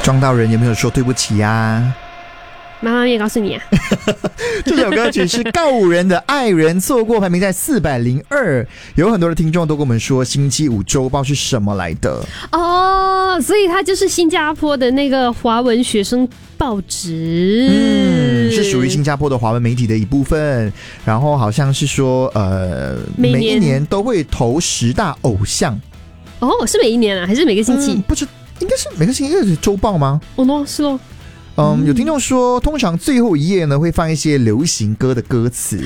撞到人有没有说对不起呀？ 妈妈也告诉你啊。 这首歌曲是告五人的《爱人错过》，排名在402。有很多的听众都跟我们说，星期五周报是什么来的？ 哦，所以它就是新加坡的那个华文学生报纸， 是属于新加坡的华文媒体的一部分。然后好像是说，每一年都会投10大偶像。 哦，是每一年啊，还是每个星期？ 不知，应该是每个星期是周报吗？ 哦喏，是咯。 有听众说，通常最后一页呢会放一些流行歌的歌词。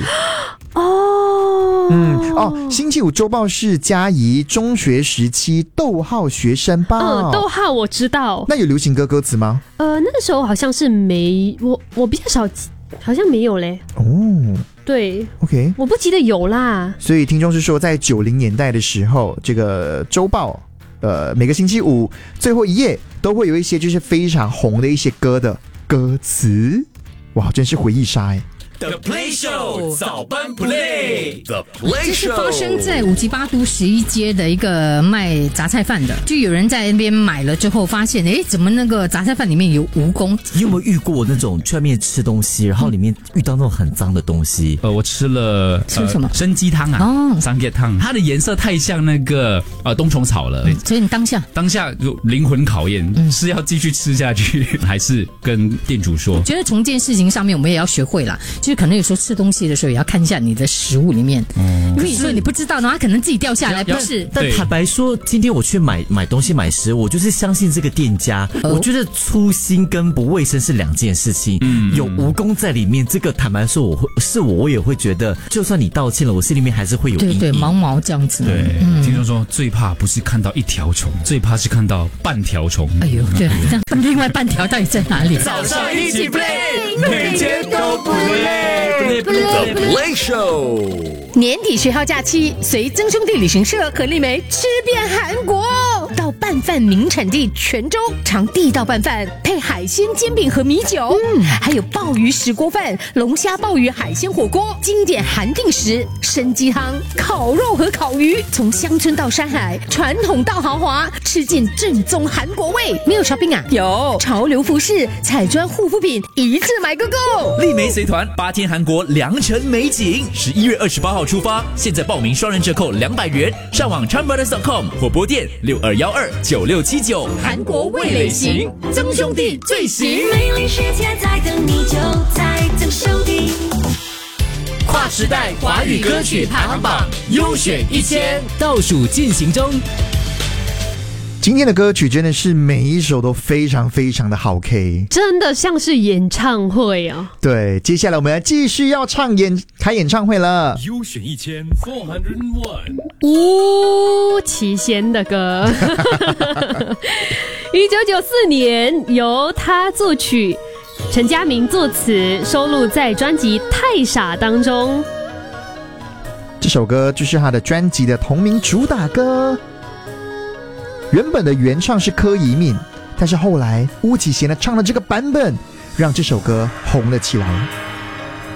星期五周报是嘉义中学时期逗号学生报。 逗号我知道。 那有流行歌歌词吗？ 那个时候好像是没，我比较少，好像没有嘞。 哦， 对 ，OK， 我不记得有啦。 所以听众是说，在90年代的时候，这个周报。每个星期五最后一页都会有一些就是非常红的一些歌的歌词，哇，真是回忆杀哎。 The Play Show 早班 Play，The Play Show 这是发生在五级八都11街的一个卖杂菜饭的，就有人在那边买了之后发现，怎么那个杂菜饭里面有蜈蚣？ 你有没有遇过那种去外面吃东西，然后里面遇到那种很脏的东西？ 我吃了什么生鸡汤啊，三叶汤，它的颜色太像那个冬虫草了， 所以你当下有灵魂考验，是要继续吃下去，还是跟店主说？ 觉得从这件事情上面我们也要学会啦，就是可能有时候吃东西的时候也要看一下你的食物里面，因为有时候你不知道呢，它可能自己掉下来，不是？ 但坦白说，今天我去买东西买食，我就是相信这个店家。我觉得粗心跟不卫生是2件事情。有蜈蚣在里面，这个坦白说，我也会觉得，就算你道歉了，我心里面还是会有阴影。 对，毛毛这样子。 对，听众说最怕不是看到1条虫，最怕是看到半条虫。 哎呦，对，那另外半条到底在哪里？ 早上一起 play， 每天都不累。The Play Show 年底10号假期，随曾兄弟旅行社和丽梅吃遍韩国，到拌饭名产地泉州尝地道拌饭，配海鲜煎饼和米酒，还有鲍鱼石锅饭、龙虾鲍鱼海鲜火锅，经典韩定食、参鸡汤、烤肉和烤鱼，从乡村到山海，传统到豪华，吃尽正宗韩国味。没有 shopping 啊？有潮流服饰、彩妆护肤品，一次买个够。 丽梅随团8天韩国良辰美景，11月28号出发，现在报名双人折扣200元，上网 charmbrothers.com 或拨电62129679。 韩国味蕾行，曾兄弟最行。 美丽世界在等你，就在曾兄弟。 跨时代华语歌曲排行榜优选1000倒数进行中。 今天的歌曲真的是每一首都非常非常的好 K， 真的像是演唱会啊！ 对，接下来我们继续要开演唱会了。 优选1401， 吴奇贤的歌1994年由他作曲，陈嘉明作词，收录在专辑《太傻》当中。 这首歌就是他的专辑的同名主打歌。原本的原唱是柯以敏，但是后来巫启贤呢唱了这个版本，让这首歌红了起来。